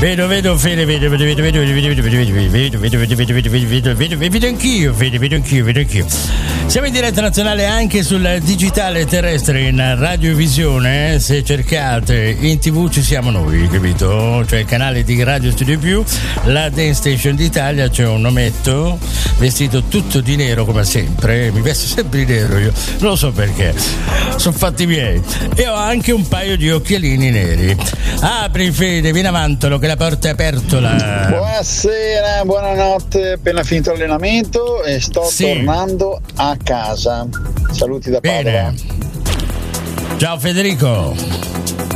Vedo Fede, vedo anch'io. Siamo in diretta nazionale anche sul digitale terrestre in radiovisione, se cercate in TV ci siamo noi, capito? Cioè il canale di Radio Studio Più, la Dance Station d'Italia, c'è un ometto vestito tutto di nero come sempre, mi vesto sempre di nero io, non lo so perché, sono fatti miei, e ho anche un paio di occhialini neri. Apri Fede, vieni avantolo che la porta è apertola. Buonasera, buonanotte, appena finito l'allenamento e sto tornando a casa. Saluti da Padova. Bene. Ciao Federico.